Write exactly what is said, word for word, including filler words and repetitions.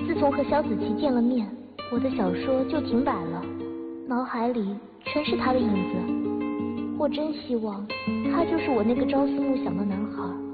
自从和萧子琪见了面，我的小说就停摆了，脑海里全是他的影子。我真希望他就是我那个朝思暮想的男孩。